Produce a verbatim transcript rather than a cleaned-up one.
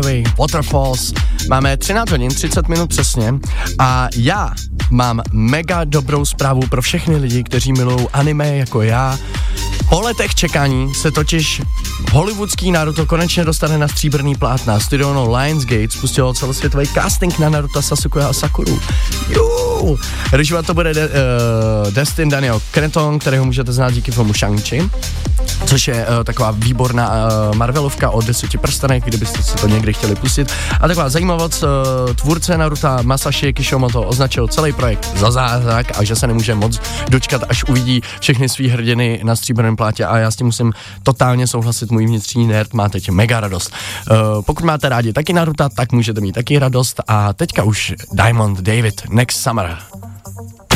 Waterfalls. Máme třináct hodin, třicet minut přesně a já mám mega dobrou zprávu pro všechny lidi, kteří milují anime jako já. Po letech čekání se totiž hollywoodský Naruto konečně dostane na stříbrný plátna. Studio no Lionsgate spustilo celosvětový casting na Naruto, Sasuke a Sakuru. Jú! Režovat to bude de, uh, Destin Daniel Cretton, kterého můžete znát díky filmu Shang-Chi, což je uh, taková výborná uh, Marvelovka o deseti prstenech, kdybyste si to někdy chtěli pustit. A taková zajímavost, uh, tvůrce Naruta Masashi Kishimoto označil celý projekt za zázrak a že se nemůže moc dočkat, až uvidí všechny svý hrdiny na stříbrném plátě a já s tím musím totálně souhlasit, můj vnitřní nerd má teď mega radost. Uh, pokud máte rádi taky Naruta, tak můžete mít taky radost a teďka už Diamond David, Next Summer.